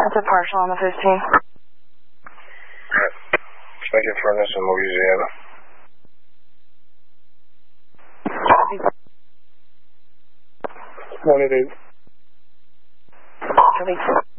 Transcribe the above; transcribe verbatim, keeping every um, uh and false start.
That's a partial on the fifteen. Alright. Let's make it furnace in Louisiana. One eight eight. Copy.